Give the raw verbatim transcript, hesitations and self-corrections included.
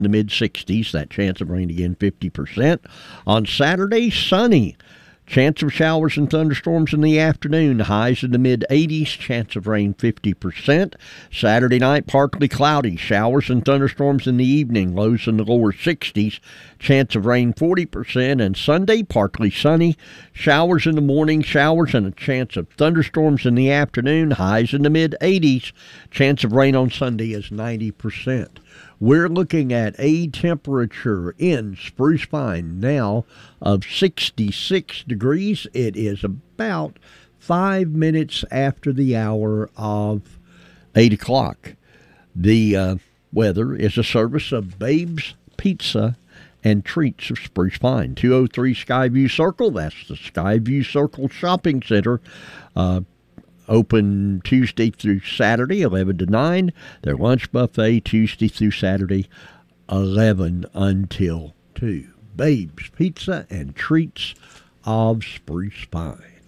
in the mid sixties. That chance of rain again, fifty percent. On Saturday, sunny. Chance of showers and thunderstorms in the afternoon. Highs in the mid eighties. Chance of rain fifty percent. Saturday night, partly cloudy. Showers and thunderstorms in the evening. Lows in the lower sixties. Chance of rain forty percent. And Sunday, partly sunny. Showers in the morning. Showers and a chance of thunderstorms in the afternoon. Highs in the mid eighties. Chance of rain on Sunday is ninety percent. We're looking at a temperature in Spruce Pine now of sixty-six degrees. It is about five minutes after the hour of eight o'clock. The uh, weather is a service of Babe's Pizza and Treats of Spruce Pine. two oh three Skyview Circle, that's the Skyview Circle Shopping Center. Uh, Open Tuesday through Saturday, eleven to nine. Their lunch buffet, Tuesday through Saturday, eleven until two. Babe's Pizza and Treats of Spruce Pine.